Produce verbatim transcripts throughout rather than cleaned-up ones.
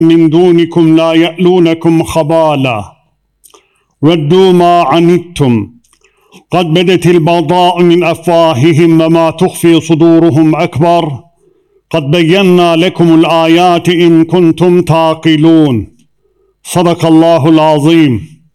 من دونكم لا يألونكم خبالا ودوا ما عنتم قد بدت البغضاء من أفواههم وما تخفي صدورهم أكبر قد بينا لكم الآيات إن كنتم تعقلون صدق الله العظيم.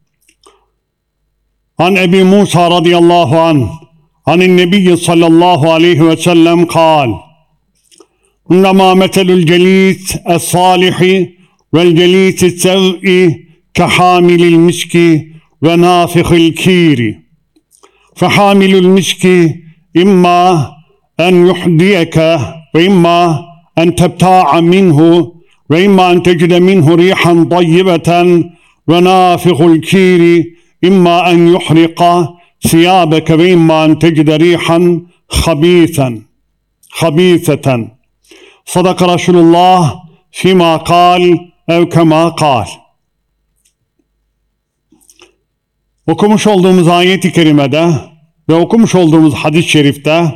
عن أبي موسى رضي الله عنه عن النبي صلى الله عليه وسلم قال: إنما مثل الجليس الصالح والجليس السوء كحامل المسك ونافخ الكير فحامل المسك إما أن يحديك وإما أن تبتاع منه وإما أن تجد منه ريحا طيبة ونافخ الكير إما أن يحرق ثيابك وإما أن تجد ريحا خبيثا خبيثة صدق رسول الله فيما قال أو كما قال. Okumuş olduğumuz ayet-i kerimede ve okumuş olduğumuz hadis-i şerifte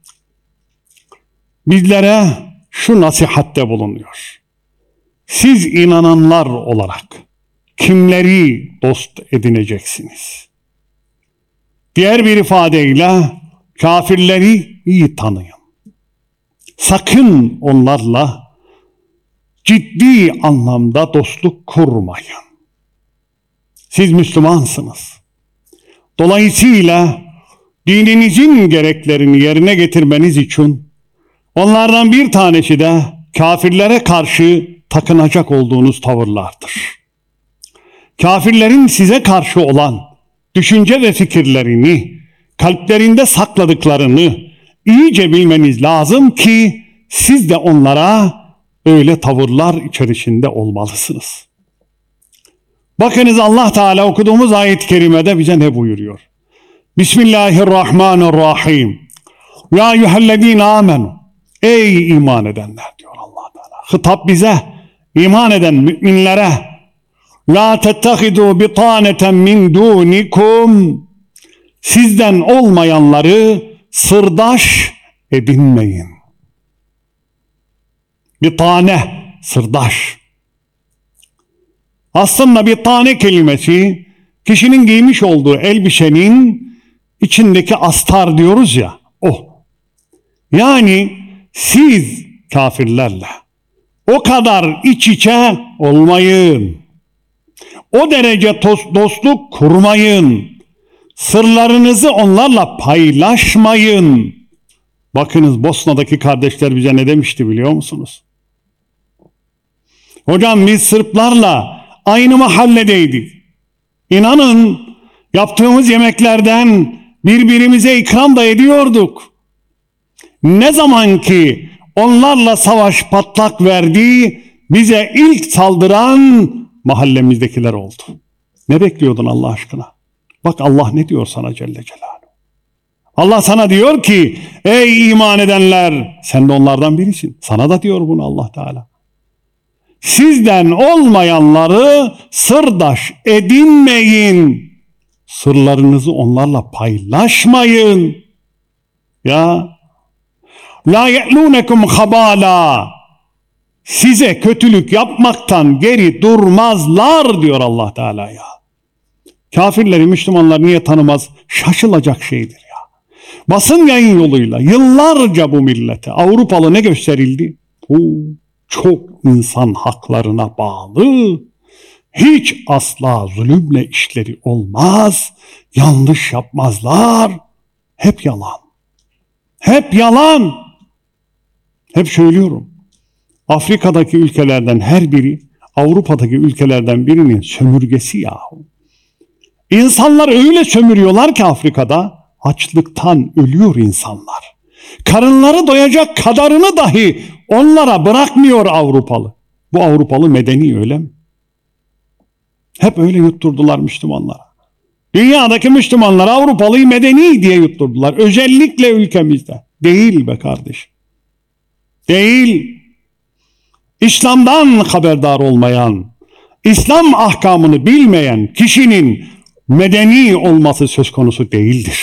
bizlere şu nasihatte bulunuyor. Siz inananlar olarak kimleri dost edineceksiniz? Diğer bir ifadeyle kafirleri iyi tanıyın. Sakın onlarla ciddi anlamda dostluk kurmayın. Siz Müslümansınız. Dolayısıyla dininizin gereklerini yerine getirmeniz için onlardan bir tanesi de kafirlere karşı takınacak olduğunuz tavırlardır. Kafirlerin size karşı olan düşünce ve fikirlerini, kalplerinde sakladıklarını iyice bilmeniz lazım ki siz de onlara öyle tavırlar içerisinde olmalısınız. Bakınız Allah Teala okuduğumuz ayet-i kerimede bize ne buyuruyor? Bismillahirrahmanirrahim. Ya eyyühellezine amenu. Ey iman edenler diyor Allah Teala. Hitap bize, iman eden müminlere. La tettehidu bitaneten min dunikum. Sizden olmayanları sırdaş edinmeyin. Bitane, sırdaş. Aslında bitane kelimesi kişinin giymiş olduğu elbisenin içindeki astar diyoruz ya, o. Yani siz kafirlerle o kadar iç içe olmayın. O derece dostluk kurmayın. Sırlarınızı onlarla paylaşmayın. Bakınız Bosna'daki kardeşler bize ne demişti biliyor musunuz? Hocam biz Sırplarla aynı mahalledeydik. İnanın yaptığımız yemeklerden birbirimize ikram da ediyorduk. Ne zaman ki onlarla savaş patlak verdi, bize ilk saldıran mahallemizdekiler oldu. Ne bekliyordun Allah aşkına? Bak Allah ne diyor sana Celle Celaluhu. Allah sana diyor ki ey iman edenler, sen de onlardan birisin. Sana da diyor bunu Allah Teala. Sizden olmayanları sırdaş edinmeyin. Sırlarınızı onlarla paylaşmayın. Ya la ye'lunekum habala. Size kötülük yapmaktan geri durmazlar diyor Allah Teala ya. Kafirleri Müslümanlar niye tanımaz? Şaşılacak şeydir ya. Basın yayın yoluyla yıllarca bu millete Avrupalı ne gösterildi? Oo, çok insan haklarına bağlı. Hiç asla zulümle işleri olmaz. Yanlış yapmazlar. Hep yalan. Hep yalan. Hep söylüyorum. Afrika'daki ülkelerden her biri Avrupa'daki ülkelerden birinin sömürgesi yahu. İnsanlar öyle sömürüyorlar ki Afrika'da açlıktan ölüyor insanlar. Karınları doyacak kadarını dahi onlara bırakmıyor Avrupalı. Bu Avrupalı medeni öyle mi? Hep öyle yutturdular Müslümanlara. Dünyadaki Müslümanlar Avrupalıyı medeni diye yutturdular. Özellikle ülkemizde. Değil be kardeşim. Değil. İslam'dan haberdar olmayan, İslam ahkamını bilmeyen kişinin medeni olması söz konusu değildir.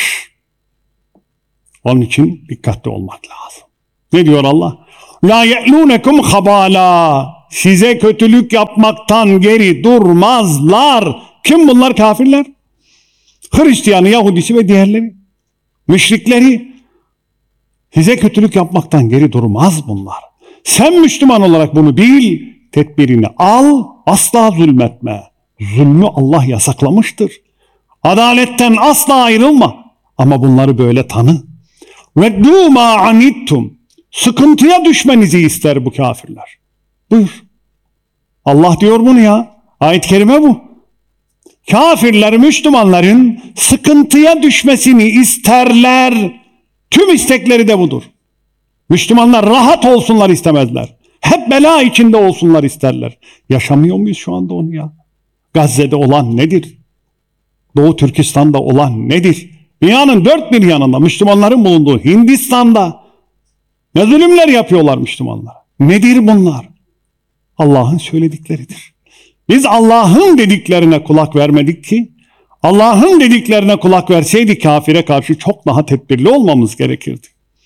Onun için dikkatli olmak lazım. Ne diyor Allah? La ye'lunekum habala. size kötülük yapmaktan geri durmazlar. Kim bunlar? Kafirler. Hristiyanı, Yahudisi ve diğerleri. Müşrikleri. Size kötülük yapmaktan geri durmaz bunlar. Sen Müslüman olarak bunu bil, tedbirini al, asla zulmetme. Zulmü Allah yasaklamıştır. Adaletten asla ayrılma. Ama bunları böyle tanı. وَدُّوا مَا عَنِتُّمْ Sıkıntıya düşmenizi ister bu kafirler. Buyur. Allah diyor bunu ya. Ayet-i kerime bu. Kafirler Müslümanların sıkıntıya düşmesini isterler. Tüm istekleri de budur. Müslümanlar rahat olsunlar istemezler. Hep bela içinde olsunlar isterler. Yaşamıyor muyuz şu anda onu ya? Gazze'de olan nedir? Doğu Türkistan'da olan nedir? Dünyanın dört bir yanında Müslümanların bulunduğu Hindistan'da ne zulümler yapıyorlar Müslümanlar? Nedir bunlar? Allah'ın söyledikleridir. Biz Allah'ın dediklerine kulak vermedik ki, Allah'ın dediklerine kulak verseydik kafire karşı çok daha tedbirli olmamız gerekirdi.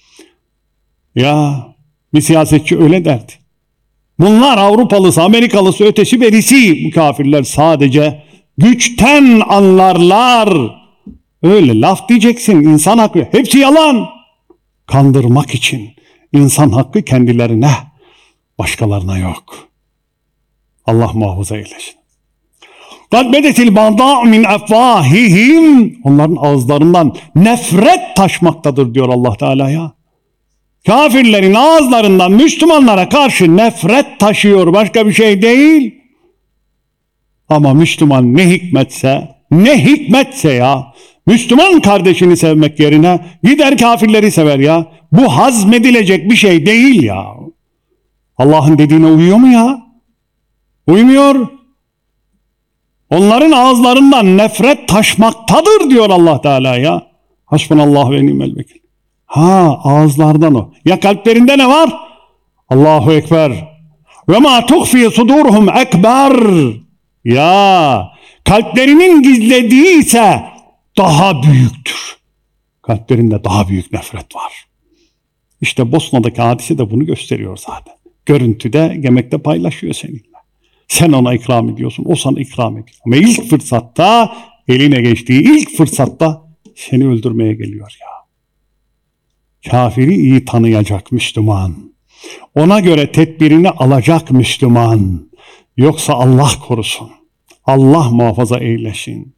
Ya bir siyasetçi öyle derdi. Bunlar Avrupalısı, Amerikalısı, ötesi berisi, bu kafirler sadece güçten anlarlar. Öyle laf diyeceksin, insan hakkı. Hepsi yalan. Kandırmak için insan hakkı kendilerine, başkalarına yok. Allah muhafaza eylesin. قَدْ بَدَتِ الْبَغْضَاءُ مِنْ أَفْوَاهِهِمْ Onların ağızlarından nefret taşmaktadır diyor Allah Teala ya. Kafirlerin ağızlarından Müslümanlara karşı nefret taşıyor, başka bir şey değil. Ama Müslüman ne hikmetse, ne hikmetse ya, Müslüman kardeşini sevmek yerine gider kafirleri sever ya. Bu hazmedilecek bir şey değil ya. Allah'ın dediğine uyuyor mu ya? Uymuyor. Onların ağızlarından nefret taşmaktadır diyor Allah Teala ya. Hasbunallah ve ni'mel vekil. Ha, ağızlardan o. Ya kalplerinde ne var? Allahu Ekber. Ve ma tuhfi suduruhum ekber. Ya kalplerinin gizlediği ise daha büyüktür. Kalplerinde daha büyük nefret var. İşte Bosna'daki hadise de bunu gösteriyor zaten. Görüntüde, yemekte paylaşıyor seninle. Sen ona ikram ediyorsun, o sana ikram ediyor. Ama ilk fırsatta, eline geçtiği ilk fırsatta seni öldürmeye geliyor ya. Kafiri iyi tanıyacak Müslüman. Ona göre tedbirini alacak Müslüman. Yoksa Allah korusun. Allah muhafaza eylesin.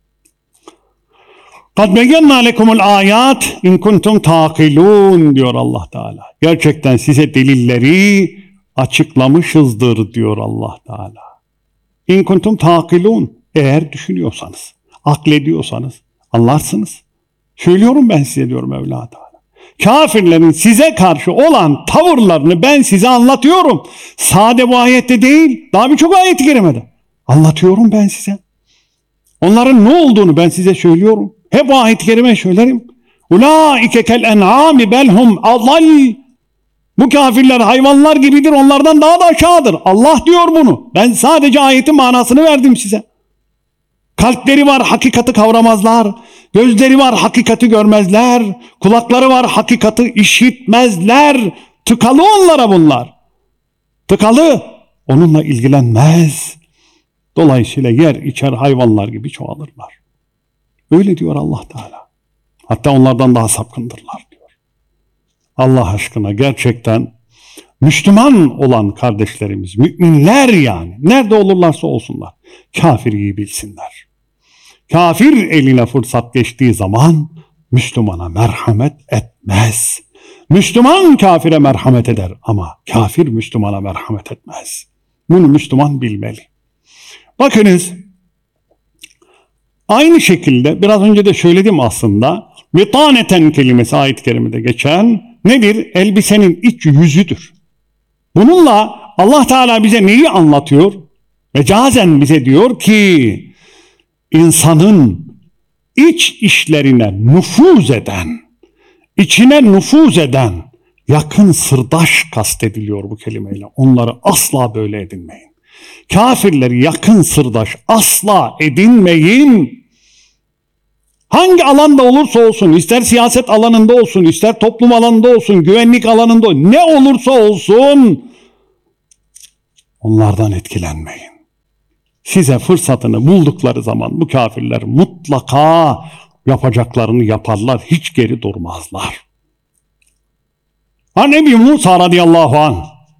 قَدْ بَيَّنَّا لَكُمُ الْآيَاتِ اِنْ كُنْتُمْ تَعْقِلُونَ diyor Allah Teala. Gerçekten size delilleri açıklamışızdır diyor Allah Teala. اِنْ كُنْتُمْ تَعْقِلُونَ Eğer düşünüyorsanız, aklediyorsanız anlarsınız. Söylüyorum ben size diyor Mevla Teala. Kafirlerin size karşı olan tavırlarını ben size anlatıyorum. Sade bu ayette değil, daha birçok ayet-i kerimede. Anlatıyorum ben size. Onların ne olduğunu ben size söylüyorum. Hep o ayet-i kerime söylerim. Ulaike kel en'ami belhum adall. Bu kafirler hayvanlar gibidir, onlardan daha da aşağıdır. Allah diyor bunu. Ben sadece ayetin manasını verdim size. Kalpleri var, hakikati kavramazlar. Gözleri var, hakikati görmezler. Kulakları var, hakikati işitmezler. Tıkalı onlara bunlar. Tıkalı. Onunla ilgilenmez. Dolayısıyla yer içer hayvanlar gibi çoğalırlar. Öyle diyor Allah Teala. Hatta onlardan daha sapkındırlar diyor. Allah aşkına gerçekten Müslüman olan kardeşlerimiz, müminler yani, nerede olurlarsa olsunlar, kafiri bilsinler. Kafir eline fırsat geçtiği zaman Müslümana merhamet etmez. Müslüman kafire merhamet eder ama kafir Müslümana merhamet etmez. Bunu Müslüman bilmeli. Bakınız, aynı şekilde biraz önce de söyledim aslında, vitaneten kelimesi ayet-i kerimede geçen nedir? Elbisenin iç yüzüdür. Bununla Allah Teala bize neyi anlatıyor? Mecazen bize diyor ki, insanın iç işlerine nüfuz eden, içine nüfuz eden yakın sırdaş kastediliyor bu kelimeyle. Onları asla böyle edinmeyin. Kafirleri yakın sırdaş asla edinmeyin. Hangi alanda olursa olsun, ister siyaset alanında olsun, ister toplum alanında olsun, güvenlik alanında olsun, ne olursa olsun, onlardan etkilenmeyin. Size fırsatını buldukları zaman bu kafirler mutlaka yapacaklarını yaparlar, hiç geri durmazlar. An Ebi Musa radıyallahu anh.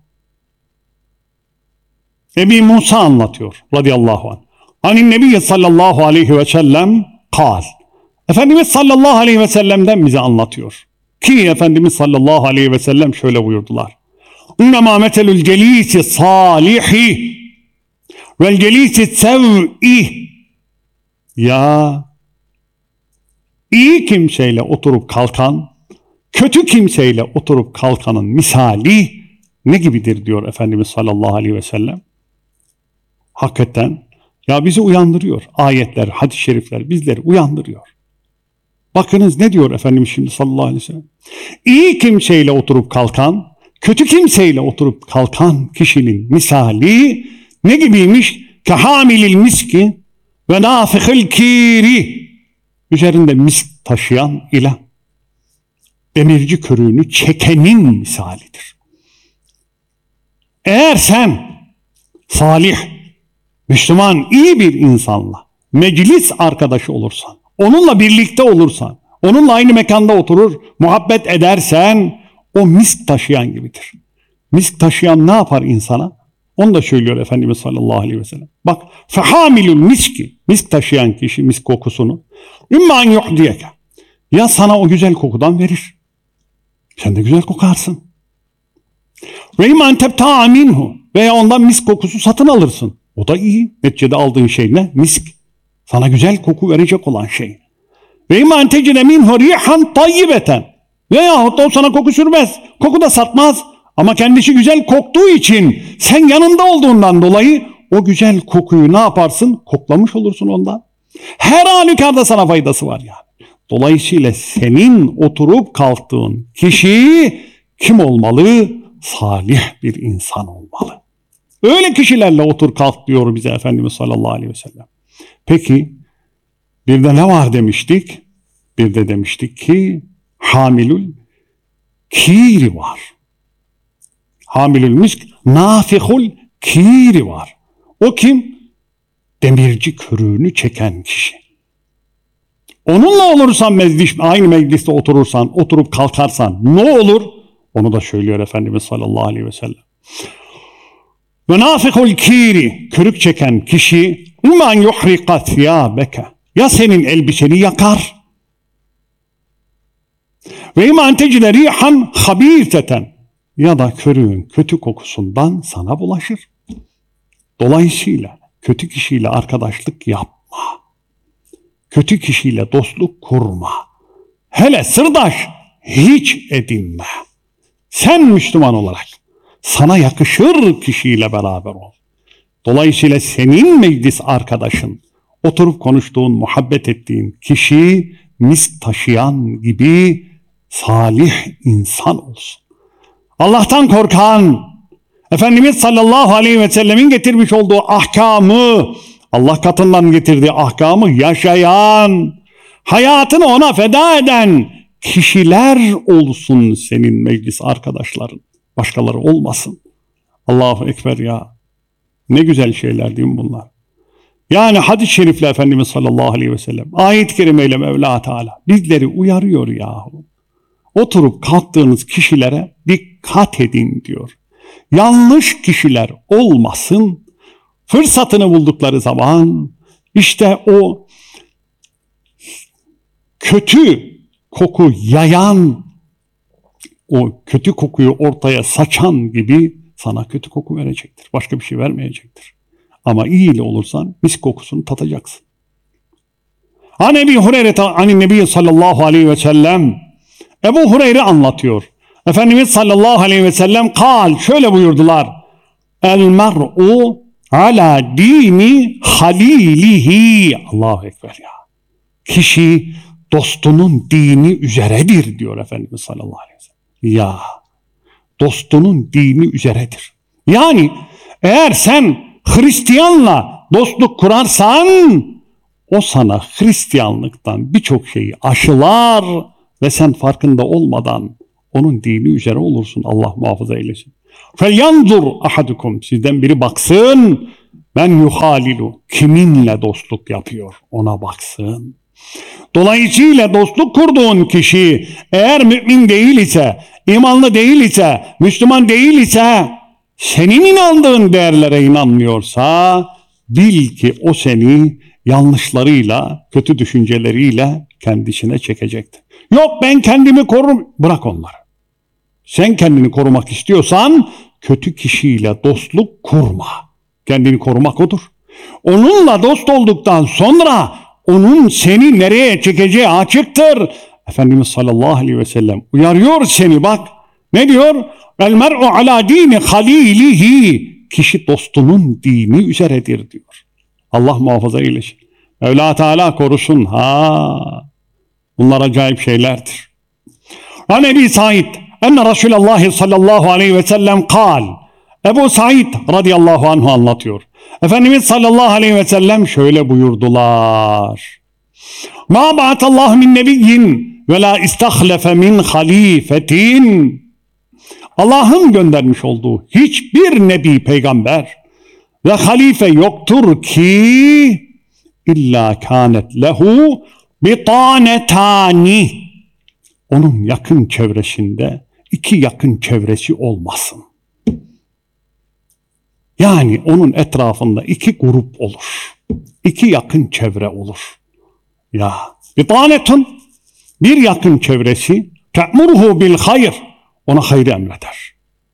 Ebi Musa anlatıyor radıyallahu anh. Anin Nebi sallallahu aleyhi ve sellem kal. Efendimiz sallallahu aleyhi ve sellem'den bize anlatıyor. Ki Efendimiz sallallahu aleyhi ve sellem şöyle buyurdular. İnnemâ metelül celîsi sâlihi vel celîsi sev'i. Ya iyi kimseyle oturup kalkan, kötü kimseyle oturup kalkanın misali ne gibidir diyor Efendimiz sallallahu aleyhi ve sellem. Hakikaten ya bizi uyandırıyor. Ayetler, hadis-i şerifler bizleri uyandırıyor. Bakınız ne diyor Efendimiz şimdi sallallahu aleyhi ve sellem. İyi kimseyle oturup kalkan, kötü kimseyle oturup kalkan kişinin misali ne gibiymiş? Kehamilil miski ve nafihil kiri. Üzerinde misk taşıyan ile demirci körüğünü çekenin misalidir. Eğer sen salih, Müslüman, iyi bir insanla meclis arkadaşı olursan, onunla birlikte olursan, onunla aynı mekanda oturur, muhabbet edersen o misk taşıyan gibidir. Misk taşıyan ne yapar insana? Onu da söylüyor Efendimiz sallallahu aleyhi ve sellem. Bak, fehamilül miski, misk taşıyan kişi misk kokusunu imman yuhdiyeke, ya sana o güzel kokudan verir. Sen de güzel kokarsın. Ve imman tebta'a minhu, veya ondan misk kokusu satın alırsın. O da iyi. Neticede aldığın şey ne? Misk. Sana güzel koku verecek olan şey. Ve imman tecide minhu rihan tayyibeten, veyahut da o sana koku sürmez. Koku da satmaz. Ama kendisi güzel koktuğu için sen yanında olduğundan dolayı o güzel kokuyu ne yaparsın? Koklamış olursun ondan. Her halükarda sana faydası var yani. Dolayısıyla senin oturup kalktığın kişi kim olmalı? Salih bir insan olmalı. Öyle kişilerle otur kalk diyor bize Efendimiz sallallahu aleyhi ve sellem. Peki bir de ne var demiştik? Bir de demiştik ki hamilül kiri var. Hamilül misk, nafihul kiri var. O kim? Demirci körüğünü çeken kişi. Onunla olursan meclis, aynı mecliste oturursan, oturup kalkarsan ne olur? Onu da söylüyor Efendimiz sallallahu aleyhi ve sellem. Ve nafihul kiri, körük çeken kişi uman yuhrika thiyabeke, ya senin elbiseni yakar ve iman tecide rihan habîseten, ya da körüğün kötü kokusundan sana bulaşır. Dolayısıyla kötü kişiyle arkadaşlık yapma. Kötü kişiyle dostluk kurma. Hele sırdaş hiç edinme. Sen Müslüman olarak sana yakışır kişiyle beraber ol. Dolayısıyla senin meclis arkadaşın, oturup konuştuğun, muhabbet ettiğin kişi misk taşıyan gibi salih insan olsun. Allah'tan korkan, Efendimiz sallallahu aleyhi ve sellemin getirmiş olduğu ahkamı, Allah katından getirdiği ahkamı yaşayan, hayatını ona feda eden kişiler olsun senin meclis arkadaşların. Başkaları olmasın. Allahu Ekber ya. Ne güzel şeyler değil mi bunlar? Yani hadis-i şerifle Efendimiz sallallahu aleyhi ve sellem, ayet-i kerimeyle Mevla Teala bizleri uyarıyor yahu. Oturup kalktığınız kişilere dikkat edin diyor. Yanlış kişiler olmasın. Fırsatını buldukları zaman işte o kötü koku yayan, o kötü kokuyu ortaya saçan gibi sana kötü koku verecektir. Başka bir şey vermeyecektir. Ama iyiyle olursan mis kokusunu tatacaksın. An Ebi Hureyre anin Nebi sallallahu aleyhi ve sellem, Ebu Hureyre anlatıyor. Efendimiz sallallahu aleyhi ve sellem kal, şöyle buyurdular. El mer'u ala dini halilihi. Allahu Ekber ya. Kişi dostunun dini üzeredir diyor Efendimiz sallallahu aleyhi ve sellem. Ya dostunun dini üzeredir. Yani eğer sen Hristiyanla dostluk kurarsan o sana Hristiyanlıktan birçok şeyi aşılar ve sen farkında olmadan onun dini üzere olursun. Allah muhafaza eylesin. Felyanzur ahadukum, sizden biri baksın, men yuhalilu, kiminle dostluk yapıyor ona baksın. Dolayısıyla dostluk kurduğun kişi eğer mümin değil ise, imanlı değil ise, Müslüman değil ise, senin inandığın değerlere inanmıyorsa bil ki o seni yanlışlarıyla, kötü düşünceleriyle kendisine çekecektir. Yok ben kendimi korurum, bırak onları. Sen kendini korumak istiyorsan kötü kişiyle dostluk kurma. Kendini korumak odur. Onunla dost olduktan sonra onun seni nereye çekeceği açıktır. Efendimiz sallallahu aleyhi ve sellem uyarıyor seni bak. Ne diyor? El mer'u ala dini halilihi. Kişi dostunun dini üzeredir diyor. Allah muhafaza eylesin. Mevla Teala korusun. Ha. Bunlar acayip şeylerdir. An Ebi Said enne Resulullah sallallahu aleyhi ve sellem kal. Ebu Said radıyallahu anhu anlatıyor. Efendimiz sallallahu aleyhi ve sellem şöyle buyurdular. Ma ba'atallahu min nebiyyin ve la istahlefe min halifetin. Allah'ın göndermiş olduğu hiçbir nebi, peygamber ve halife yoktur ki illa kânet lehu bitanetani. Onun yakın çevresinde iki yakın çevresi olmasın. Yani onun etrafında iki grup olur. İki yakın çevre olur. Ya bitanetun, bir yakın çevresi te'muruhu bil hayr, ona hayrı emreder.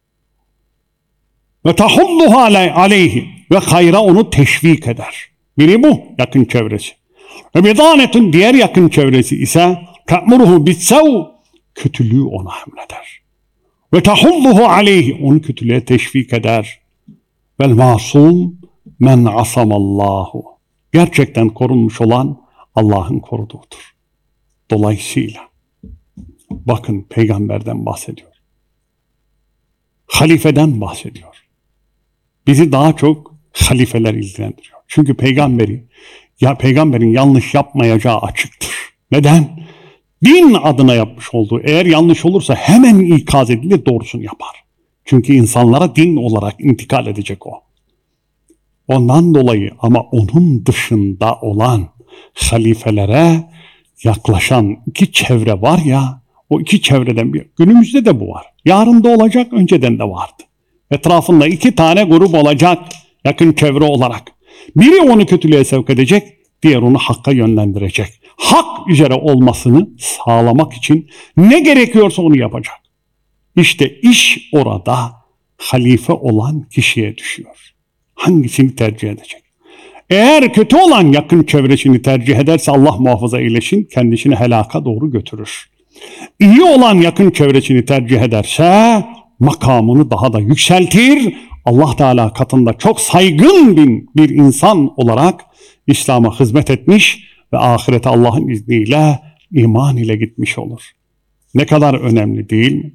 Ve tahulluhu aleyhi, ve hayra onu teşvik eder. Biri bu yakın çevresi. Ve bitanetun, diğer yakın çevresi ise te'muruhu bissev, kötülüğü ona emreder. Ve tahulluhu aleyhi, onu kötülüğe teşvik eder. Vel masum men asamallahu. Gerçekten korunmuş olan Allah'ın koruduğudur. Dolayısıyla bakın peygamberden bahsediyor. Halifeden bahsediyor. Bizi daha çok halifeler ilgilendiriyor. Çünkü peygamberi, ya peygamberin yanlış yapmayacağı açıktır. Neden? Din adına yapmış olduğu, eğer yanlış olursa hemen ikaz edilir, doğrusunu yapar. Çünkü insanlara din olarak intikal edecek o. Ondan dolayı ama onun dışında olan halifelere yaklaşan iki çevre var ya, o iki çevreden bir, günümüzde de bu var. Yarın da olacak, önceden de vardı. Etrafında iki tane grup olacak yakın çevre olarak. Biri onu kötülüğe sevk edecek, diğer onu hakka yönlendirecek. Hak üzere olmasını sağlamak için ne gerekiyorsa onu yapacak. İşte iş orada halife olan kişiye düşüyor. Hangisini tercih edecek? Eğer kötü olan yakın çevresini tercih ederse Allah muhafaza eylesin, kendisini helaka doğru götürür. İyi olan yakın çevresini tercih ederse makamını daha da yükseltir. Allah Teala katında çok saygın bir, bir insan olarak İslam'a hizmet etmiş ve ahirete Allah'ın izniyle iman ile gitmiş olur. Ne kadar önemli değil mi?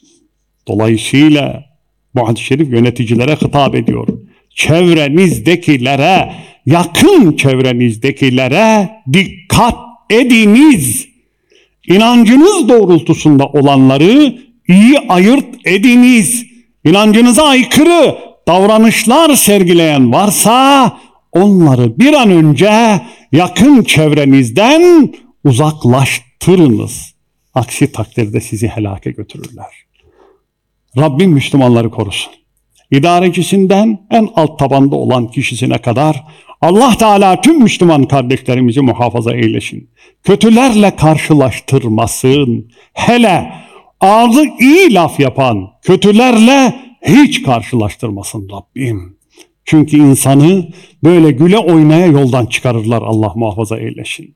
Dolayısıyla bu hadis-i şerif yöneticilere hitap ediyor. Çevrenizdekilere, yakın çevrenizdekilere dikkat ediniz. İnancınız doğrultusunda olanları iyi ayırt ediniz. İnancınıza aykırı davranışlar sergileyen varsa onları bir an önce yakın çevrenizden uzaklaştırınız. Aksi takdirde sizi helake götürürler. Rabbim Müslümanları korusun. İdarecisinden en alt tabanda olan kişisine kadar Allah Teala tüm Müslüman kardeşlerimizi muhafaza eylesin. Kötülerle karşılaştırmasın. Hele ağzı iyi laf yapan kötülerle hiç karşılaştırmasın Rabbim. Çünkü insanı böyle güle oynaya yoldan çıkarırlar, Allah muhafaza eylesin.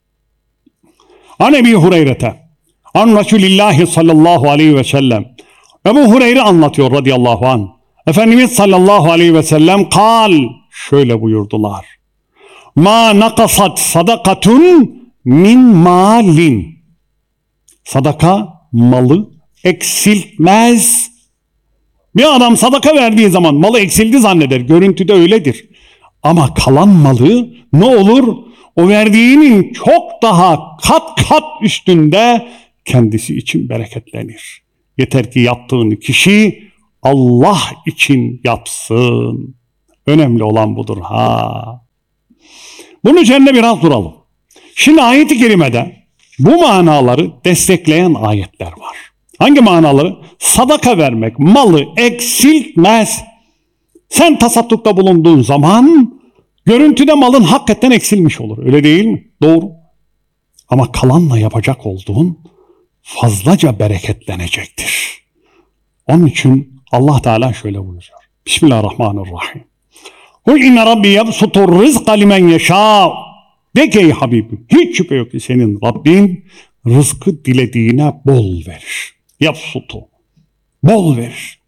An Ebi Hureyre'te an Resulillahi sallallahu aleyhi ve sellem, Ebu Hureyre anlatıyor radıyallahu anh. Efendimiz sallallahu aleyhi ve sellem kal, şöyle buyurdular. Ma nakasat sadakatun min malin. Sadaka malı eksiltmez. Bir adam sadaka verdiği zaman malı eksildi zanneder. Görüntüde öyledir. Ama kalan malı ne olur? O verdiğinin çok daha kat kat üstünde kendisi için bereketlenir. Yeter ki yaptığını kişi Allah için yapsın. Önemli olan budur ha. Bunun üzerinde biraz duralım. Şimdi ayet-i kerimede bu manaları destekleyen ayetler var. Hangi manaları? Sadaka vermek malı eksiltmez. Sen tasaddukta bulunduğun zaman görüntüde malın hakikaten eksilmiş olur. Öyle değil mi? Doğru. Ama kalanla yapacak olduğun fazlaca bereketlenecektir. Onun için Allah Teala şöyle buyuruyor. Bismillahirrahmanirrahim. Kul inne rabbi yabsutur rizqa limen yeşâ. De ki ey Habibim, hiç şüphe yok ki senin Rabbin rızkı dilediğine bol verir. Yabsutu. Bol verir.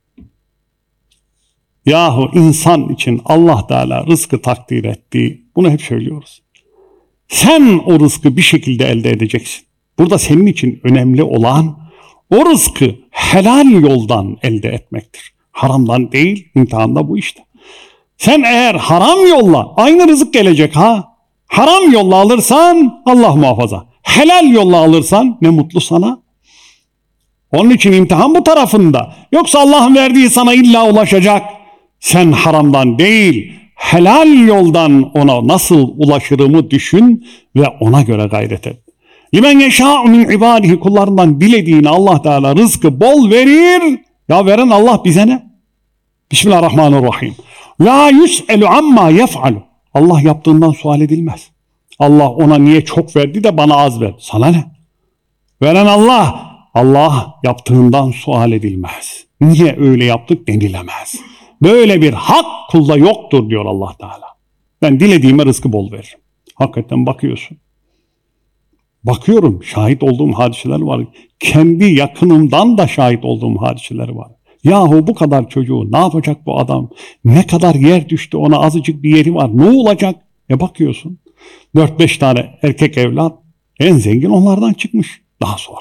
Yahu insan için Allah Teala rızkı takdir etti. Bunu hep söylüyoruz. Sen o rızkı bir şekilde elde edeceksin. Burada senin için önemli olan o rızkı helal yoldan elde etmektir. Haramdan değil, imtihanda bu işte. Sen eğer haram yolla aynı rızık gelecek ha. Haram yolla alırsan Allah muhafaza. Helal yolla alırsan ne mutlu sana. Onun için imtihan bu tarafında. Yoksa Allah'ın verdiği sana illa ulaşacak. Sen haramdan değil, helal yoldan ona nasıl ulaşırımı düşün ve ona göre gayret et. Limen yeşâ'u min ibâdihi, kullarından dilediğine Allah Teala rızkı bol verir. Ya veren Allah bize ne? Bismillahirrahmanirrahim. La yus'elu amma yef'alu. Allah yaptığından sual edilmez. Allah ona niye çok verdi de bana az ver? Sana ne? Veren Allah. Allah yaptığından sual edilmez. Niye öyle yaptık denilemez. Böyle bir hak kulda yoktur diyor Allah Teala. Ben dilediğime rızkı bol veririm. Hakikaten bakıyorsun. Bakıyorum, şahit olduğum hadiseler var. Kendi yakınımdan da şahit olduğum hadiseler var. Yahu bu kadar çocuğu ne yapacak bu adam? Ne kadar yer düştü ona, azıcık bir yeri var. Ne olacak? E bakıyorsun. Dört beş tane erkek evlat, en zengin onlardan çıkmış daha sonra.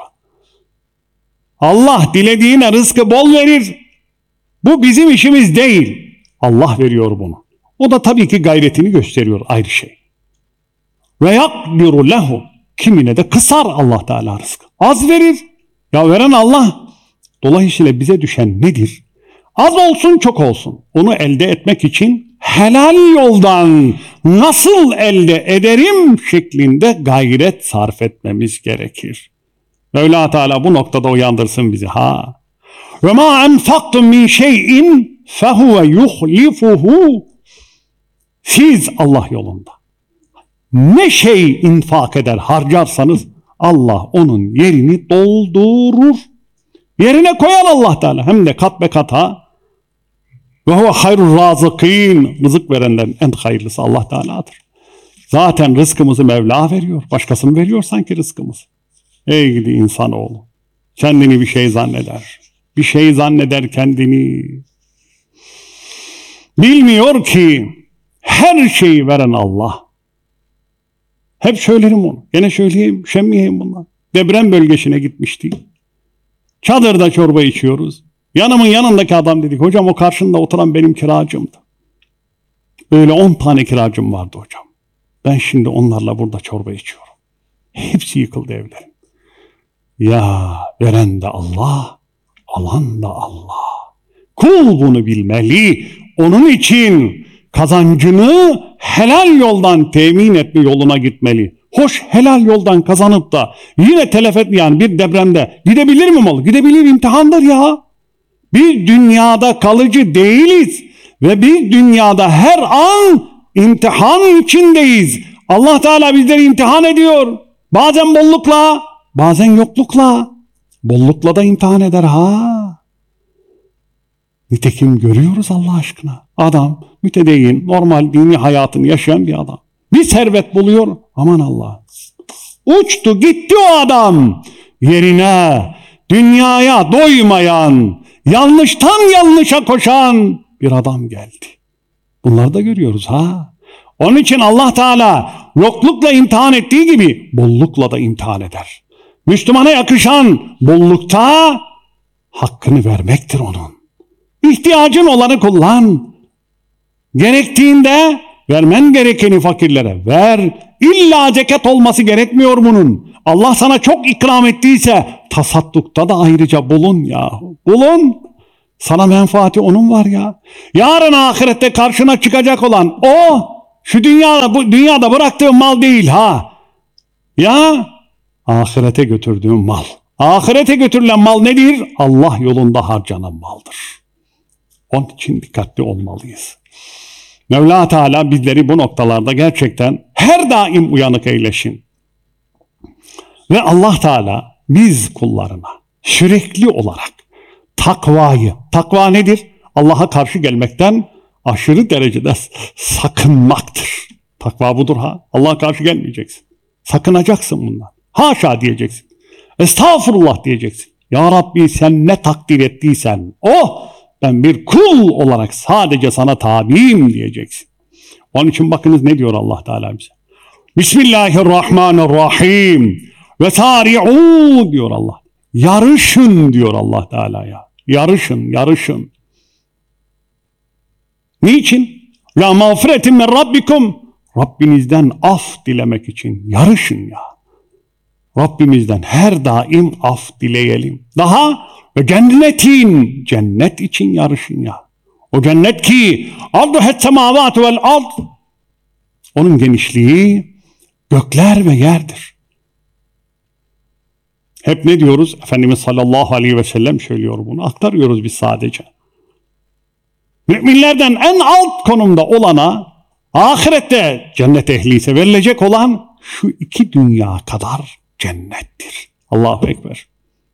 Allah dilediğine rızkı bol verir. Bu bizim işimiz değil. Allah veriyor bunu. O da tabii ki gayretini gösteriyor, ayrı şey. Ve yakdiru lehu. Kimine de kısar Allah Teala rızkı. Az verir. Ya veren Allah. Dolayısıyla bize düşen nedir? Az olsun çok olsun. Onu elde etmek için helal yoldan nasıl elde ederim şeklinde gayret sarf etmemiz gerekir. Mevla Teala bu noktada uyandırsın bizi. Ha. Ve ma enfaktum min şeyin fehuve yuhlifuhu. Siz Allah yolunda ne şey infak eder, harcarsanız Allah onun yerini doldurur. Yerine koyar Allah Teala. Hem de kat be kat ha. Ve huve hayrur razıkîn. Rızık verenlerin en hayırlısı Allah Teala'dır. Zaten rızkımızı Mevla veriyor. Başkası mı veriyor sanki rızkımızı? Ey gidi insanoğlu. Kendini bir şey zanneder. Bir şey zanneder kendini. Bilmiyor ki her şeyi veren Allah. Hep söylerim onu. Gene söyleyeyim, üşenmeyeyim bundan. Deprem bölgesine gitmiştik. Çadırda çorba içiyoruz. Yanımın yanındaki adam dedik. Hocam o karşında oturan benim kiracımdı. Böyle on tane kiracım vardı hocam. Ben şimdi onlarla burada çorba içiyorum. Hepsi yıkıldı evlerim. Ya veren de Allah, alan da Allah. Kul bunu bilmeli. Onun için kazancını helal yoldan temin etme yoluna gitmeli. Hoş helal yoldan kazanıp da yine telef etmeyen bir depremde gidebilir mi mal? Gidebilir, imtihandır ya. Biz dünyada kalıcı değiliz ve biz dünyada her an imtihan içindeyiz. Allah Teala bizleri imtihan ediyor. Bazen bollukla, bazen yoklukla. Bollukla da imtihan eder ha. Nitekim görüyoruz Allah aşkına. Adam mütedeyyin, normal dini hayatını yaşayan bir adam. Bir servet buluyor. Aman Allah. Uçtu gitti o adam. Yerine dünyaya doymayan, yanlıştan yanlışa koşan bir adam geldi. Bunları da görüyoruz ha. Onun için Allah Teala yoklukla imtihan ettiği gibi bollukla da imtihan eder. Müslümana yakışan bollukta hakkını vermektir onun. İhtiyacın olanı kullan. Gerektiğinde vermen gerekeni fakirlere ver. İlla zekat olması gerekmiyor bunun. Allah sana çok ikram ettiyse tasaddukta da ayrıca bulun ya. Bulun. Sana menfaati onun var ya. Yarın ahirette karşına çıkacak olan o, şu dünyada, bu dünyada bıraktığın mal değil ha. Ya ahirete götürdüğün mal. Ahirete götürülen mal nedir? Allah yolunda harcanan maldır. Onun için dikkatli olmalıyız. Mevla Teala bizleri bu noktalarda gerçekten her daim uyanık eylesin. Ve Allah Teala biz kullarına sürekli olarak takvayı, takva nedir? Allah'a karşı gelmekten aşırı derecede sakınmaktır. Takva budur ha. Allah'a karşı gelmeyeceksin. Sakınacaksın bundan. Haşa diyeceksin. Estağfurullah diyeceksin. Ya Rabbi sen ne takdir ettiysen oh ben bir kul olarak sadece sana tabiyim diyeceksin. Onun için bakınız ne diyor Allah Teala bize. Bismillahirrahmanirrahim. Ve sari'u diyor Allah. Yarışın diyor Allah Teala'ya. Yarışın, yarışın. Niçin? La mağfiretin min rabbikum. Rabbinizden af dilemek için yarışın ya. Rabbimizden her daim af dileyelim. Daha ve cennetin, cennet için yarışın ya. O cennet ki arduhet semavat vel ard. Onun genişliği gökler ve yerdir. Hep ne diyoruz? Efendimiz sallallahu aleyhi ve sellem söylüyor bunu. Aktarıyoruz biz sadece. Müminlerden en alt konumda olana ahirette cennet ehliyse verilecek olan şu iki dünya kadar cennettir. Allahu Ekber.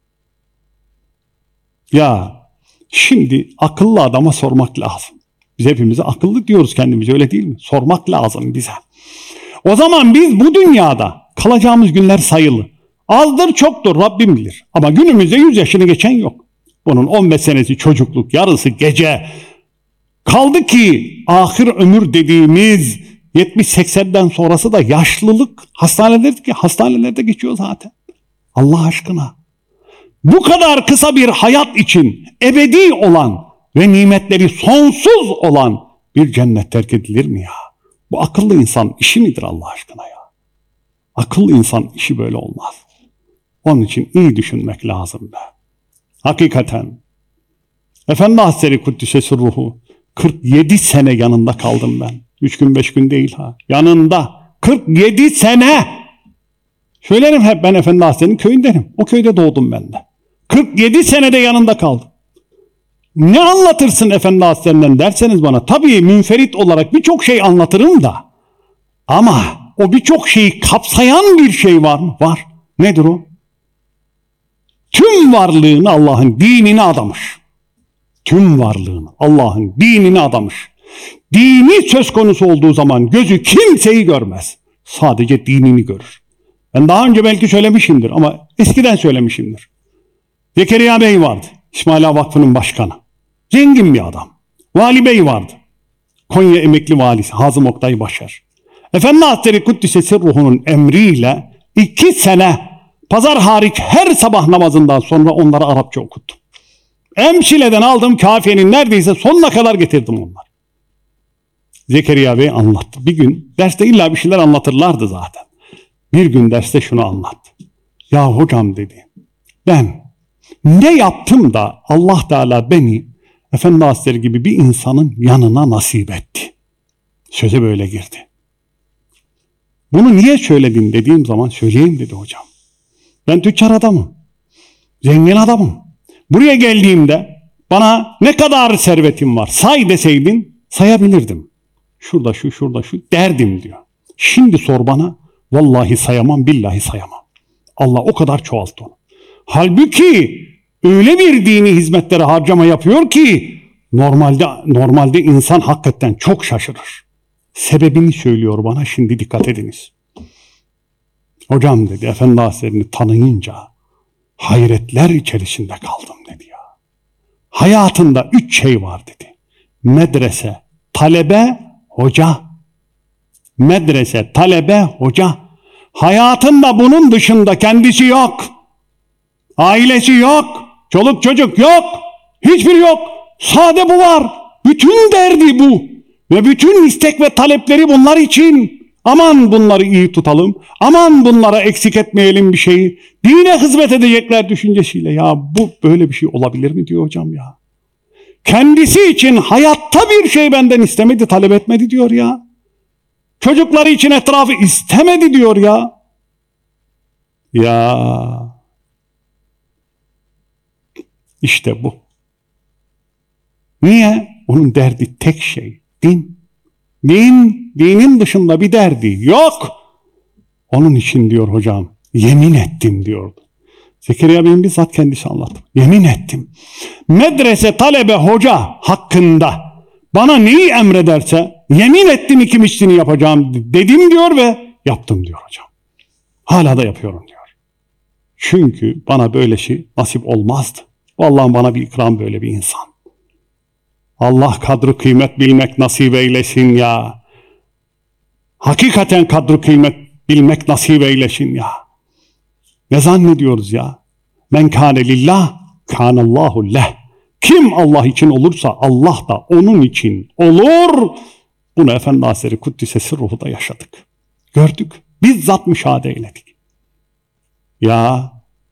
Ya şimdi akıllı adama sormak lazım. Biz hepimize akıllı diyoruz kendimize öyle değil mi? Sormak lazım bize. O zaman biz bu dünyada kalacağımız günler sayılı. Azdır çoktur Rabbim bilir. Ama günümüzde yüz yaşını geçen yok. Bunun on beş senesi çocukluk, yarısı gece. Kaldı ki ahir ömür dediğimiz yetmiş seksenden sonrası da yaşlılık. Hastanelerde, hastanelerde geçiyor zaten. Allah aşkına. Bu kadar kısa bir hayat için ebedi olan ve nimetleri sonsuz olan bir cennet terk edilir mi ya? Bu akıllı insan işi midir Allah aşkına ya? Akıllı insan işi böyle olmaz. Onun için iyi düşünmek lazım be. Hakikaten. Efendi Hazretleri Kuddisesi Ruhu kırk yedi sene yanında kaldım ben. üç gün beş gün değil ha. Yanında kırk yedi sene. Söylerim hep ben Efendi Hazretleri'nin köyündenim. O köyde doğdum ben de. kırk yedi senede yanında kaldım. Ne anlatırsın Efendi Hazretlerinden derseniz bana. Tabii münferit olarak birçok şey anlatırım da. Ama o birçok şeyi kapsayan bir şey var mı? Var. Nedir o? Tüm varlığını Allah'ın dinine adamış. Tüm varlığını Allah'ın dinine adamış. Dini söz konusu olduğu zaman gözü kimseyi görmez. Sadece dinini görür. Ben daha önce belki söylemişimdir ama eskiden söylemişimdir. Zekeriya Bey vardı. İsmail Ağa Vakfı'nın başkanı. Zengin bir adam. Vali Bey vardı. Konya emekli valisi Hazım Oktay Başar. Efendi Hazretleri Kuddisesi Ruhu'nun emriyle iki sene pazar hariç her sabah namazından sonra onlara Arapça okuttum. Emşile'den aldığım kafiyenin neredeyse sonuna kadar getirdim onları. Zekeriya Bey anlattı. Bir gün derste illa bir şeyler anlatırlardı zaten. Bir gün derste şunu anlattı. Ya hocam dedi, ben ne yaptım da Allah Teala beni Efendi Hazretleri gibi bir insanın yanına nasip etti. Söze böyle girdi. Bunu niye söyledin dediğim zaman söyleyeyim dedi hocam. Ben tüccar adamım. Zengin adamım. Buraya geldiğimde bana ne kadar servetim var say deseydin sayabilirdim. Şurada şu şurada şu derdim diyor. Şimdi sor bana vallahi sayamam billahi sayamam. Allah o kadar çoğalttı onu. Halbuki öyle bir dini hizmetlere harcama yapıyor ki normalde normalde insan hakikaten çok şaşırır. Sebebini söylüyor bana, şimdi dikkat ediniz. Hocam dedi, Efendi Hazretleri'ni tanıyınca hayretler içerisinde kaldım dedi ya. Hayatında üç şey var dedi. Medrese, talebe, hoca. Medrese, talebe, hoca. Hayatında bunun dışında kendisi yok. Ailesi yok. Çoluk çocuk yok. Hiçbiri yok. Sade bu var. Bütün derdi bu. Ve bütün istek ve talepleri bunlar için. Aman bunları iyi tutalım. Aman bunlara eksik etmeyelim bir şeyi. Dine hizmet edecekler düşüncesiyle. Ya bu böyle bir şey olabilir mi diyor hocam ya. Kendisi için hayatta bir şey benden istemedi, talep etmedi diyor ya. Çocukları için etrafı istemedi diyor ya. Ya işte bu. Niye? Onun derdi tek şey. Din. Din, dinin dışında bir derdi yok. Onun için diyor hocam, yemin ettim diyordu. Zekeriya Bey'in bizzat kendisi anlattı. Yemin ettim. Medrese talebe hoca hakkında bana neyi emrederse yemin ettim iki mislini yapacağım dedim diyor ve yaptım diyor hocam. Hala da yapıyorum diyor. Çünkü bana böyle şey nasip olmazdı. Vallahi bana bir ikram böyle bir insan. Allah kadri kıymet bilmek nasip eylesin ya. Hakikaten kadri kıymet bilmek nasip eylesin ya. Ne zannediyoruz ya? Men kâne lillah, kânallâhu leh. Kim Allah için olursa Allah da onun için olur. Bunu Efendi Hazretleri Kuddisesi ruhu da yaşadık. Gördük. Bizzat müşahede eyledik. Ya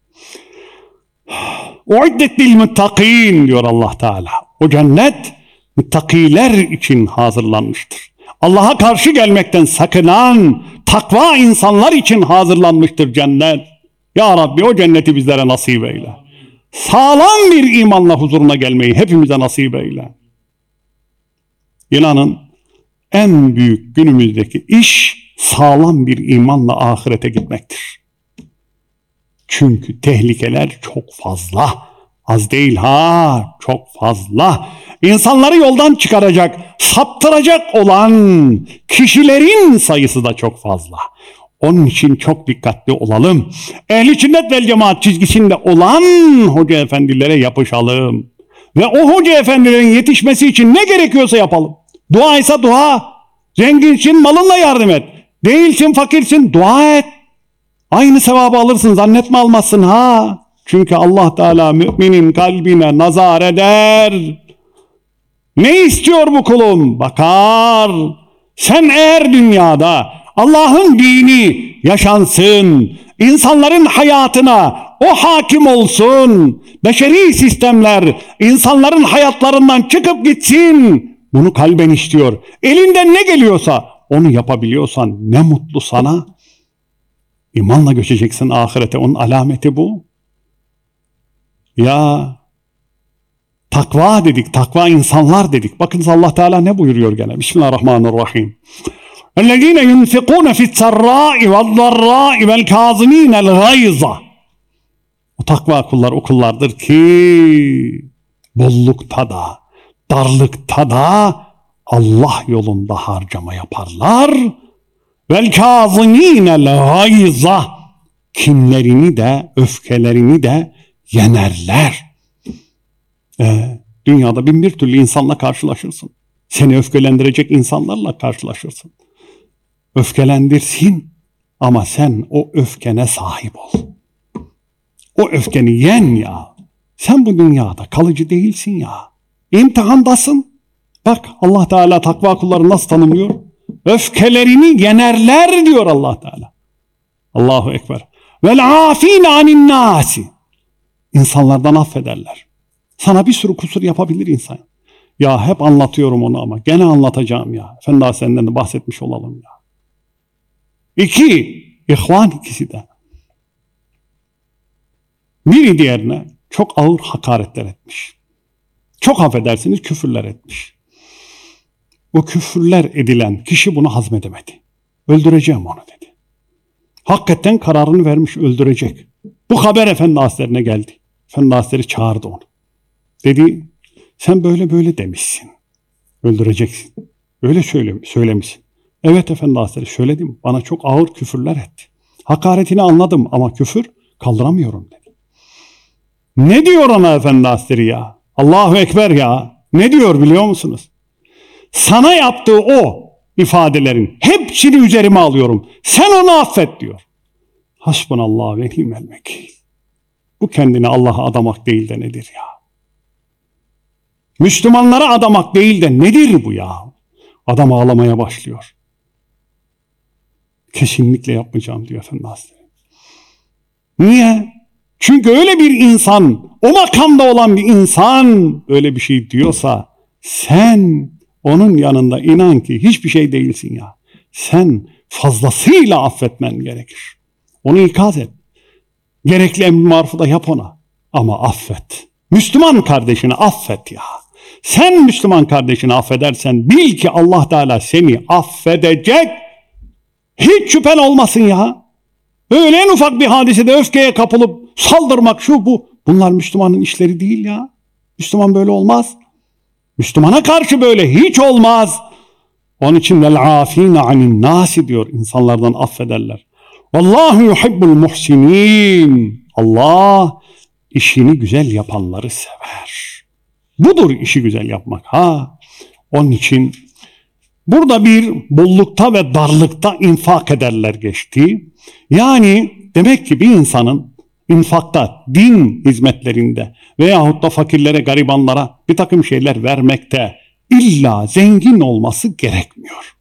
uiddet lil muttakîn diyor Allah Teala. O cennet muttakiler için hazırlanmıştır. Allah'a karşı gelmekten sakınan takva insanlar için hazırlanmıştır cennet. Ya Rabbi o cenneti bizlere nasip eyle. Sağlam bir imanla huzuruna gelmeyi hepimize nasip eyle. İnanın en büyük günümüzdeki iş sağlam bir imanla ahirete gitmektir. Çünkü tehlikeler çok fazla. Az değil ha, çok fazla. İnsanları yoldan çıkaracak, saptıracak olan kişilerin sayısı da çok fazla. Onun için çok dikkatli olalım. Ehl-i sünnet vel cemaat çizgisinde olan hoca efendilere yapışalım. Ve o hoca efendilerin yetişmesi için ne gerekiyorsa yapalım. Dua ise dua. Zenginsin, malınla yardım et. Değilsin, fakirsin, dua et. Aynı sevabı alırsın, zannetme almazsın ha. Çünkü Allah Teala müminin kalbine nazar eder. Ne istiyor bu kulum? Bakar. Sen eğer dünyada Allah'ın dini yaşansın, insanların hayatına o hakim olsun, beşeri sistemler insanların hayatlarından çıkıp gitsin, bunu kalben istiyor. Elinden ne geliyorsa onu yapabiliyorsan ne mutlu sana. İmanla göçeceksin ahirete, onun alameti bu. Ya takva dedik, takva insanlar dedik. Bakınız Allah Teala ne buyuruyor gene? Bismillahirrahmanirrahim. اَلَّذ۪ينَ يُنْفِقُونَ فِي السَّرَّاءِ وَالضَّرَّاءِ وَالْكَاظِم۪ينَ الْغَيْظَ. O takva kullar o kullardır ki bollukta da, darlıkta da Allah yolunda harcama yaparlar. وَالْكَاظِم۪ينَ الْغَيْظَ. Kinlerini de, öfkelerini de yenerler. Ee, dünyada bin bir türlü insanla karşılaşırsın. Seni öfkelendirecek insanlarla karşılaşırsın. Öfkelendirsin ama sen o öfkene sahip ol. O öfkeni yen ya. Sen bu dünyada kalıcı değilsin ya. İmtihandasın. Bak Allah Teala takva kulları nasıl tanımlıyor? Öfkelerini yenerler diyor Allah Teala. Allahu Ekber. Vel afine anin nasi. İnsanlardan affederler. Sana bir sürü kusur yapabilir insan. Ya hep anlatıyorum onu ama gene anlatacağım ya. Efendi Hazretlerinden de bahsetmiş olalım ya. İki, ihvan ikisi de. Biri diğerine çok ağır hakaretler etmiş. Çok affedersiniz küfürler etmiş. O küfürler edilen kişi bunu hazmedemedi. Öldüreceğim onu dedi. Hakikaten kararını vermiş, öldürecek. Bu haber Efendi Hazretlerine geldi. Efendi Hazretleri çağırdı onu. Dedi sen böyle böyle demişsin. Öldüreceksin. Öyle söyle, söylemişsin. Evet Efendi Hazretleri söyledim. Bana çok ağır küfürler etti. Hakaretini anladım ama küfür kaldıramıyorum dedi. Ne diyor ona Efendi Hazretleri ya? Allahu Ekber ya. Ne diyor biliyor musunuz? Sana yaptığı o ifadelerin hepsini üzerime alıyorum. Sen onu affet diyor. Hasbunallah ve ni'mel vekil. Bu kendini Allah'a adamak değil de nedir ya? Müslümanlara adamak değil de nedir bu ya? Adam ağlamaya başlıyor. Kesinlikle yapmayacağım diyor Efendi Hazretleri. Niye? Çünkü öyle bir insan, o makamda olan bir insan öyle bir şey diyorsa sen onun yanında inan ki hiçbir şey değilsin ya. Sen fazlasıyla affetmen gerekir. Onu ikaz et. Gerekli emr-i marufu da yap ona. Ama affet. Müslüman kardeşini affet ya. Sen Müslüman kardeşini affedersen bil ki Allah Teala seni affedecek. Hiç şüphen olmasın ya. Öyle en ufak bir hadisede öfkeye kapılıp saldırmak şu bu. Bunlar Müslümanın işleri değil ya. Müslüman böyle olmaz. Müslümana karşı böyle hiç olmaz. Onun için vel afine anin nasi diyor. İnsanlardan affederler. Vallahu yuhibbul muhsinin. Allah işini güzel yapanları sever. Budur işi güzel yapmak ha. Onun için burada bir bollukta ve darlıkta infak ederler geçti. Yani demek ki bir insanın infakta, din hizmetlerinde veyahut da fakirlere, garibanlara bir takım şeyler vermekte illa zengin olması gerekmiyor.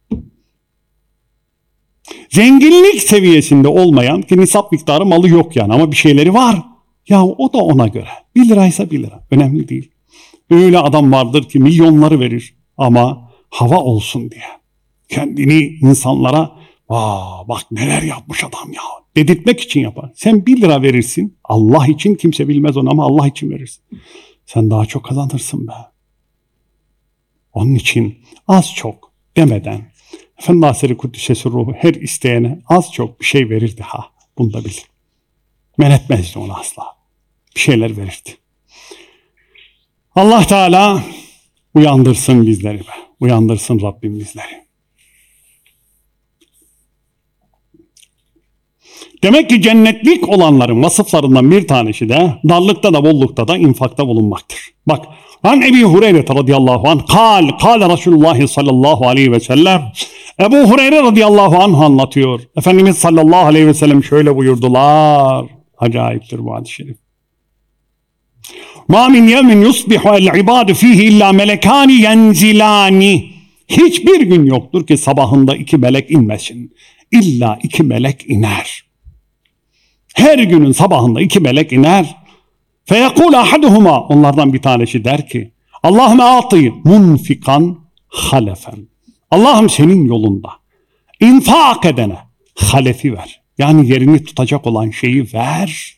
Zenginlik seviyesinde olmayan ki nisap miktarı malı yok yani ama bir şeyleri var. Ya o da ona göre. Bir liraysa bir lira. Önemli değil. Öyle adam vardır ki milyonları verir ama hava olsun diye. Kendini insanlara vaa bak neler yapmış adam ya dedirtmek için yapar. Sen bir lira verirsin. Allah için kimse bilmez onu ama Allah için verirsin. Sen daha çok kazanırsın be. Onun için az çok demeden Efendi Hazretleri Kuddisesi ruhu her isteyene az çok bir şey verirdi ha. Bunu da bil. Men etmezdi onu asla. Bir şeyler verirdi. Allah Teala uyandırsın bizleri be. Uyandırsın Rabbim bizleri. Demek ki cennetlik olanların vasıflarından bir tanesi de darlıkta da bollukta da infakta bulunmaktır. Bak, an Ebi Hureyre radıyallahu anh kal, kal Resulullah sallallahu aleyhi ve sellem. Ebu Hureyre radıyallahu anh anlatıyor. Efendimiz sallallahu aleyhi ve sellem şöyle buyurdular. Acayiptir bu hadis-i şerif. Ma min yevmin yusbihu el ibadu fihi illa melekani yenzilani. Hiçbir gün yoktur ki sabahında iki melek inmesin. İlla iki melek iner. Her günün sabahında iki melek iner. Feyekul ahaduhuma, onlardan bir tanesi der ki Allahümme ati munfikan halefen. Allah'ım senin yolunda infak edene halefi ver. Yani yerini tutacak olan şeyi ver.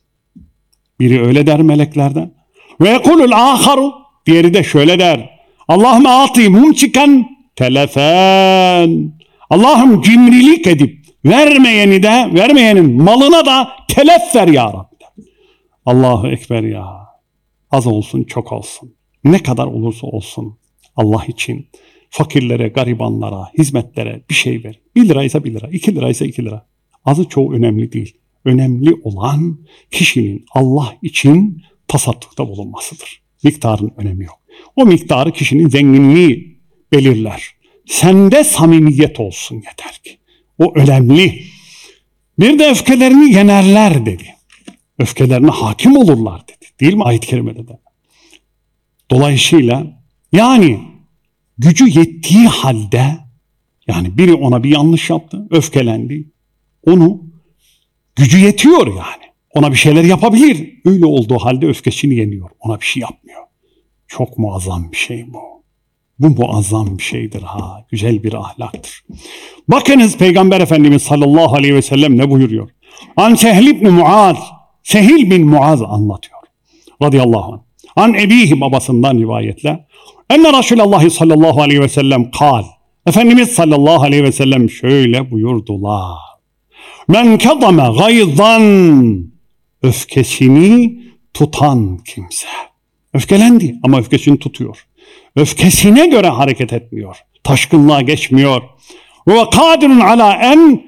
Biri öyle der meleklerden. Ve yekulul aharu, diğeri de şöyle der. Allahümme ati mumsikan telefen. Allah'ım cimrilik edip vermeyeni de, vermeyenin malına da telef ver ya Rabbi. Allahu Ekber ya. Az olsun çok olsun. Ne kadar olursa olsun Allah için fakirlere, garibanlara, hizmetlere bir şey ver. Bir liraysa bir lira, iki liraysa iki lira. Azı çoğu önemli değil. Önemli olan kişinin Allah için tasaddukta bulunmasıdır. Miktarın önemi yok. O miktarı kişinin zenginliği belirler. Sende samimiyet olsun yeter ki. O önemli. Bir de öfkelerini yenerler dedi. Öfkelerine hakim olurlar dedi. Değil mi ayet-i kerimede de? Dolayısıyla yani gücü yettiği halde yani biri ona bir yanlış yaptı, öfkelendi. Onu gücü yetiyor yani. Ona bir şeyler yapabilir. Öyle olduğu halde öfkesini yeniyor. Ona bir şey yapmıyor. Çok muazzam bir şey bu. Bu muazzam bir şeydir ha. Güzel bir ahlaktır. Bakınız Peygamber Efendimiz sallallahu aleyhi ve sellem ne buyuruyor? An Sehl ibn Muaz. Sehil bin Muaz anlatıyor. Radıyallahu anh. An ebihi, babasından rivayetle. Enne Resulullah sallallahu aleyhi ve sellem kal. Efendimiz sallallahu aleyhi ve sellem şöyle buyurdular. Men kedame gayzan. Öfkesini tutan kimse. Öfkelendi ama öfkesini tutuyor. Öfkesine göre hareket etmiyor. Taşkınlığa geçmiyor. Ve kadirun ala en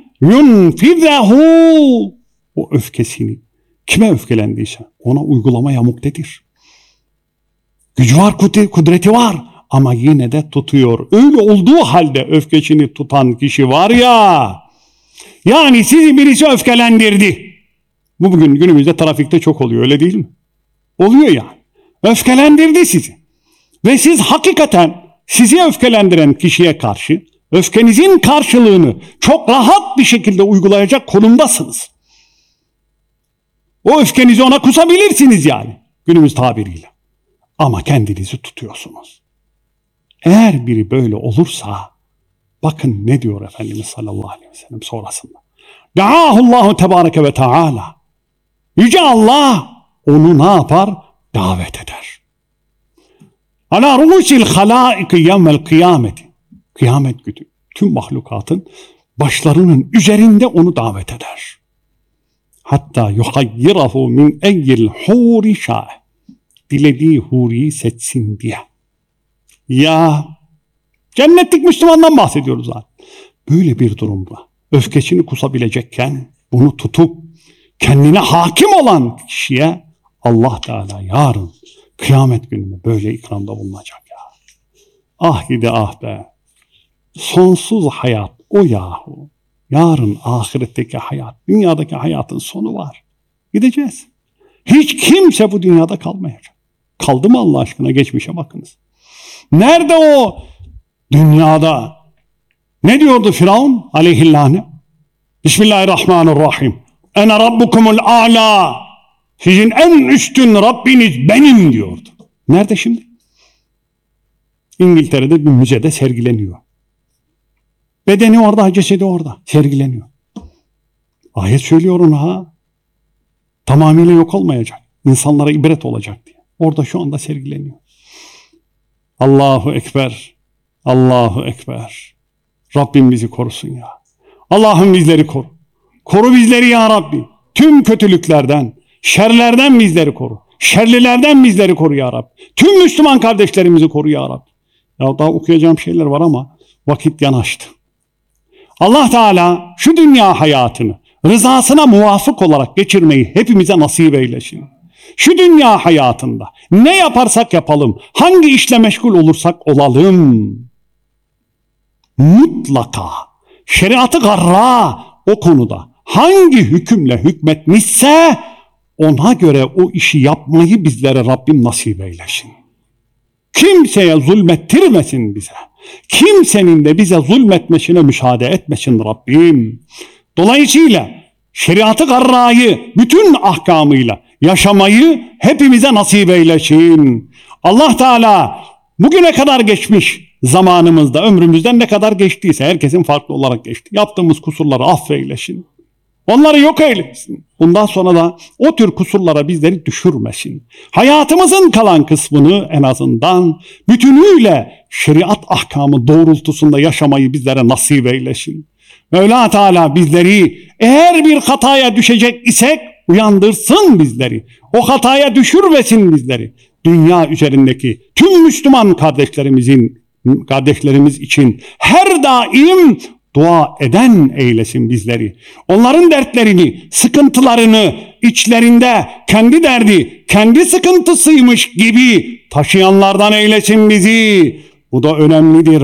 yunfizehu. O öfkesini kime öfkelendiyse ona uygulamaya muktedir. Gücü var, kudreti var ama yine de tutuyor. Öyle olduğu halde öfkesini tutan kişi var ya, yani sizi birisi öfkelendirdi. Bu bugün günümüzde trafikte çok oluyor, öyle değil mi? Oluyor yani. Öfkelendirdi sizi. Ve siz hakikaten sizi öfkelendiren kişiye karşı öfkenizin karşılığını çok rahat bir şekilde uygulayacak konumdasınız. O öfkenizi ona kusabilirsiniz yani. Günümüz tabiriyle. Ama kendinizi tutuyorsunuz. Eğer biri böyle olursa bakın ne diyor Efendimiz sallallahu aleyhi ve sellem sonrasında. Da'ahullahu tebareke ve teala. Yüce Allah onu ne yapar? Davet eder. Ala ru'usil halaiki yevmel kıyameti. Kıyamet günü tüm mahlukatın başlarının üzerinde onu davet eder. Hatta yuhayyirahu min eyyil huri şa'e. Dilediği huriyi seçsin diye. Ya cennetlik Müslümandan bahsediyoruz zaten. Böyle bir durumda öfkesini kusabilecekken bunu tutup kendine hakim olan kişiye Allah Teala yarın kıyamet gününde böyle ikramda bulunacak ya. Ah gidi ah be. Sonsuz hayat o yahu. Yarın ahiretteki hayat, dünyadaki hayatın sonu var. Gideceğiz. Hiç kimse bu dünyada kalmayacak. Kaldı mı Allah aşkına? Geçmişe bakınız. Nerede o dünyada? Ne diyordu Firavun aleyhillâne? Bismillahirrahmanirrahim. Ene rabbukumul a'la. Sizin en üstün Rabbiniz benim diyordu. Nerede şimdi? İngiltere'de bir müzede sergileniyor. Bedeni orada, cesedi orada sergileniyor. Ayet söylüyor onu ha. Tamamıyla yok olmayacak. İnsanlara ibret olacak diye. Orada şu anda sergileniyor. Allahu Ekber. Allahu Ekber. Rabbim bizi korusun ya. Allah'ım bizleri koru. Koru bizleri ya Rabbi. Tüm kötülüklerden, şerlerden bizleri koru. Şerlilerden bizleri koru ya Rabbi. Tüm Müslüman kardeşlerimizi koru ya Rabbi. Ya daha okuyacağım şeyler var ama vakit yanaştı. Allah Teala şu dünya hayatını rızasına muvafık olarak geçirmeyi hepimize nasip eylesin. Şu dünya hayatında ne yaparsak yapalım, hangi işle meşgul olursak olalım, mutlaka şeriatı garra o konuda hangi hükümle hükmetmişse ona göre o işi yapmayı bizlere Rabbim nasip eylesin. Kimseye zulmettirmesin bize. Kimsenin de bize zulmetmesine müsaade etmesin Rabbim. Dolayısıyla şeriatı garrayı bütün ahkamıyla yaşamayı hepimize nasip eylesin. Allah Teala bugüne kadar geçmiş zamanımızda, ömrümüzden ne kadar geçtiyse herkesin farklı olarak geçti. Yaptığımız kusurları affeylesin. Onları yok eylesin. Bundan sonra da o tür kusurlara bizleri düşürmesin. Hayatımızın kalan kısmını en azından bütünüyle şeriat ahkamı doğrultusunda yaşamayı bizlere nasip eylesin. Mevla Teala bizleri eğer bir hataya düşecek isek uyandırsın bizleri. O hataya düşürmesin bizleri. Dünya üzerindeki tüm Müslüman kardeşlerimizin kardeşlerimiz için her daim dua eden eylesin bizleri. Onların dertlerini, sıkıntılarını içlerinde kendi derdi, kendi sıkıntısıymış gibi taşıyanlardan eylesin bizi. Bu da önemlidir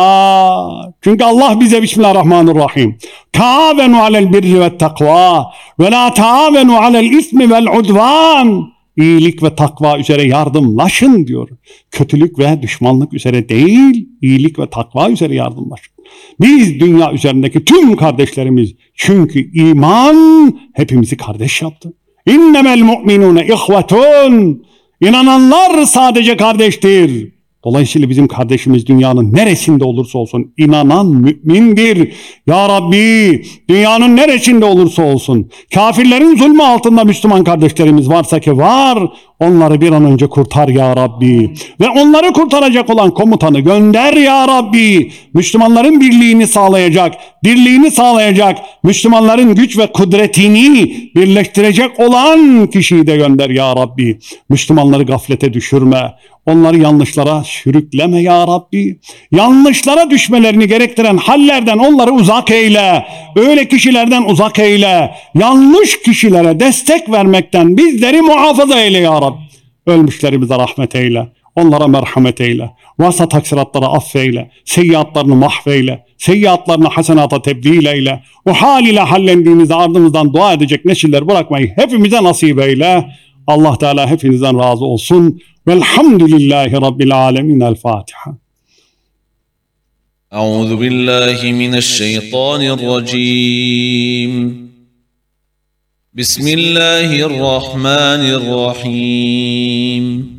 ha. Çünkü Allah bize Bismillahirrahmanirrahim. Taavenu alel birri ve takva ve la taavenu alel ismi vel udvan. İyilik ve takva üzere yardımlaşın diyor. Kötülük ve düşmanlık üzere değil, iyilik ve takva üzere yardımlaşın. Biz dünya üzerindeki tüm kardeşlerimiz, çünkü iman hepimizi kardeş yaptı. İnnemel mu'minune ihvetun. İnananlar sadece kardeştir. Dolayısıyla bizim kardeşimiz dünyanın neresinde olursa olsun inanan mümindir. Ya Rabbi, dünyanın neresinde olursa olsun kafirlerin zulmü altında Müslüman kardeşlerimiz varsa ki var, onları bir an önce kurtar ya Rabbi. Ve onları kurtaracak olan komutanı gönder ya Rabbi. Müslümanların birliğini sağlayacak, dirliğini sağlayacak, Müslümanların güç ve kudretini birleştirecek olan kişiyi de gönder ya Rabbi. Müslümanları gaflete düşürme. Onları yanlışlara sürükleme ya Rabbi. Yanlışlara düşmelerini gerektiren hallerden onları uzak eyle. Öyle kişilerden uzak eyle. Yanlış kişilere destek vermekten bizleri muhafaza eyle ya Rabbi. Ölmüşlerimize rahmet eyle. Onlara merhamet eyle. Varsa taksiratları affeyle. Seyyiatlarını mahveyle. Seyyiatlarını hasenata tebdil eyle. O hal ile hallendiğimizde ardımızdan dua edecek nesiller bırakmayı hepimize nasip eyle. Allah Teala hepinizden razı olsun. Velhamdülillahi Rabbil alemin. El Fatiha. Bismillahirrahmanirrahim.